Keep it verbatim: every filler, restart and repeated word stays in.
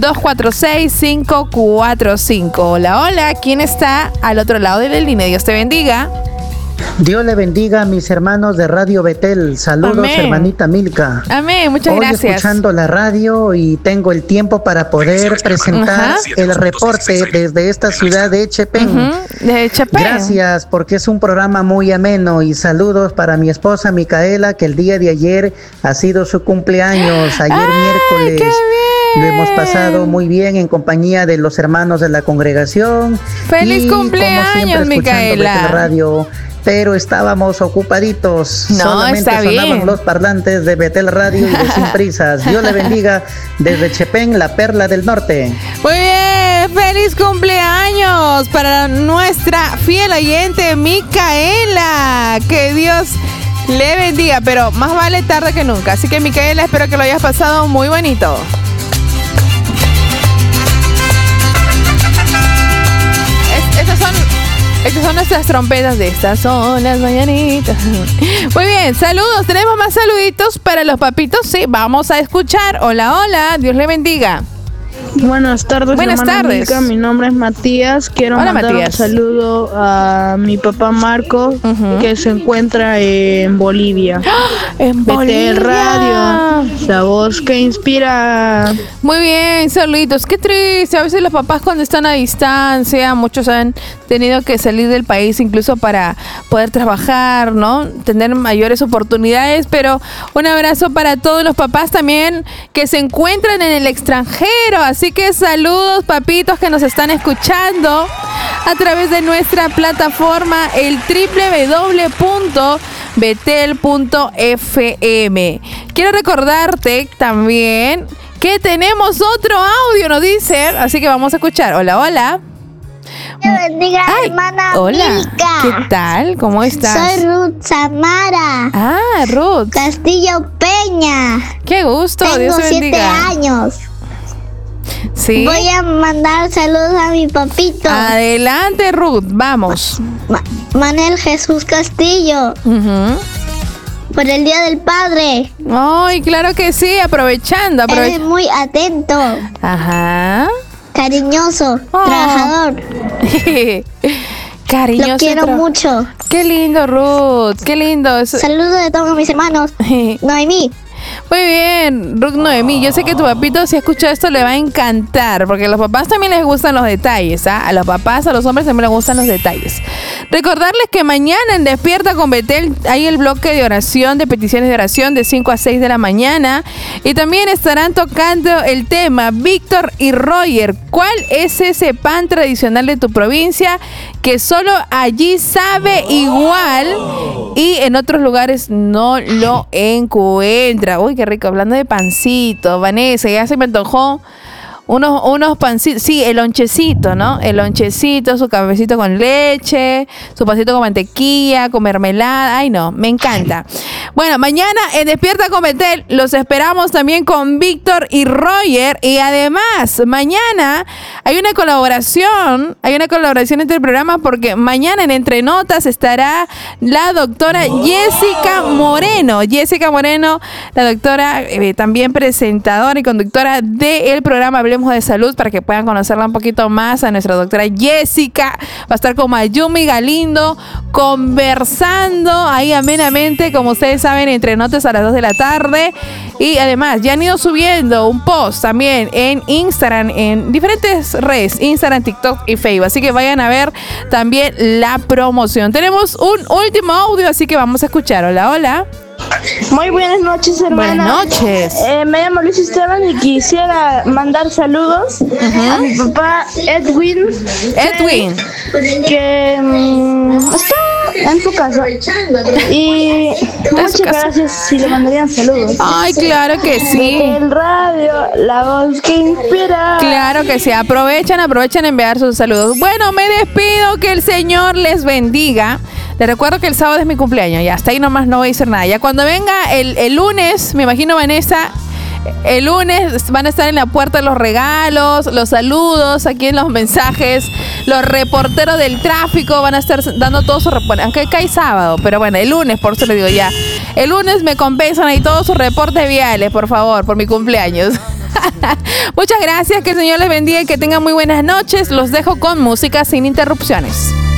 dos cuatro seis, cinco cuatro cinco. Hola, hola, ¿quién está al otro lado de la línea? Dios te bendiga. Dios le bendiga a mis hermanos de Radio Betel. Saludos, Amén. Hermanita Milka. Amén, muchas Hoy gracias. escuchando la radio y tengo el tiempo para poder presentar Ajá. el reporte desde esta ciudad de Chepén. Uh-huh. De Chepén. Gracias, porque es un programa muy ameno y saludos para mi esposa Micaela, que el día de ayer ha sido su cumpleaños, ayer ¡Ay, miércoles. qué bien! Lo hemos pasado muy bien en compañía de los hermanos de la congregación. ¡Feliz y, cumpleaños, como siempre, escuchando Micaela! Betel Radio. Pero estábamos ocupaditos. No, Solamente está sonaban bien. los parlantes de Betel Radio y de Sin Prisas. Dios le bendiga desde Chepén, la perla del norte. Muy bien, feliz cumpleaños para nuestra fiel oyente Micaela. Que Dios le bendiga, pero más vale tarde que nunca. Así que Micaela, espero que lo hayas pasado muy bonito. Es- Estas son, estas son nuestras trompetas de estas son las mañanitas. Muy bien, saludos. Tenemos más saluditos para los papitos. Sí, vamos a escuchar. Hola, hola. Dios le bendiga. Buenas tardes, Buenas hermana tardes. Milka. Mi nombre es Matías. Quiero Hola, mandar Matías. un saludo a mi papá Marco, Ujú. que se encuentra en Bolivia. En Betel Radio, la voz que inspira. Muy bien, saluditos. Qué triste. A veces los papás cuando están a distancia, muchos han tenido que salir del país incluso para poder trabajar, ¿no? Tener mayores oportunidades, pero un abrazo para todos los papás también que se encuentran en el extranjero. Así que saludos, papitos que nos están escuchando a través de nuestra plataforma, el doble u doble u doble u punto betel punto f m. Quiero recordarte también que tenemos otro audio, nos dicen, así que vamos a escuchar. Hola, hola. Dios bendiga, Ay, hermana hola. Milka. ¿Qué tal? ¿Cómo estás? Soy Ruth Samara Ah, Ruth. Castillo Peña. Qué gusto. Tengo Dios te siete bendiga. años. Sí. Voy a mandar saludos a mi papito, Adelante, Ruth. Vamos. Ma- Manuel Jesús Castillo, Ujú. por el Día del Padre. Ay, claro que sí. Aprovechando. Él aprove- es muy atento, Ajá. cariñoso, Oh. trabajador. Cariñoso. Lo quiero tra- mucho. Qué lindo, Ruth. Qué lindo. Es- Saludos de todos mis hermanos. Noemí. Muy bien, Ruth Noemí. Yo sé que tu papito, si escucha esto, le va a encantar, porque a los papás también les gustan los detalles, ¿ah? A los papás, a los hombres también les gustan los detalles. Recordarles que mañana en Despierta con Betel hay el bloque de oración, de peticiones de oración, de cinco a seis de la mañana. Y también estarán tocando el tema Víctor y Roger. ¿Cuál es ese pan tradicional de tu provincia que solo allí sabe igual y en otros lugares no lo encuentra? Uy, qué rico. Hablando de pancito, Vanessa, ya se me antojó unos, unos pancitos. Sí, el lonchecito, ¿no? El lonchecito, su cafecito con leche, su pancito con mantequilla, con mermelada. Ay, no, me encanta. Bueno, mañana en Despierta con Betel los esperamos también con Víctor y Roger. Y además, mañana hay una colaboración, hay una colaboración entre el programa porque mañana en Entre Notas estará la doctora Jessica Moreno. Jessica Moreno, la doctora, eh, también presentadora y conductora del programa Hablemos de Salud, para que puedan conocerla un poquito más a nuestra doctora Jessica. Va a estar con Mayumi Galindo conversando ahí amenamente, como ustedes saben, Entre Notas a las dos de la tarde. Y además ya han ido subiendo un post también en Instagram, en diferentes redes, Instagram, TikTok y Facebook. Así que vayan a ver también la promoción. Tenemos un último audio, así que vamos a escuchar. Hola, hola. Muy buenas noches, hermana. Buenas noches. Eh, me llamo Luis Esteban y quisiera mandar saludos a mi papá Edwin. Edwin. Que mm, está en su casa. Y muchas casa. gracias si le mandarían saludos. Ay, claro que sí. El radio, la voz que inspira. Claro que sí, aprovechan, aprovechan enviar sus saludos. Bueno, me despido, que el Señor les bendiga. Les recuerdo que el sábado es mi cumpleaños, ya hasta ahí nomás no voy a decir nada. Ya cuando venga el, el lunes, me imagino, Vanessa, el lunes van a estar en la puerta los regalos, los saludos, aquí en los mensajes, los reporteros del tráfico van a estar dando todos sus reportes, aunque cae sábado, pero bueno, el lunes, por eso le digo ya. El lunes me compensan ahí todos sus reportes viales, por favor, por mi cumpleaños. Muchas gracias, que el Señor les bendiga y que tengan muy buenas noches. Los dejo con música sin interrupciones.